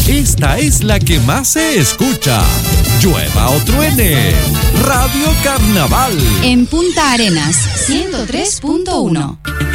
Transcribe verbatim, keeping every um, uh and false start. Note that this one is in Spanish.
esta es la que más se escucha. Llueva o truene, Radio Carnaval. En Punta Arenas, ciento tres punto uno.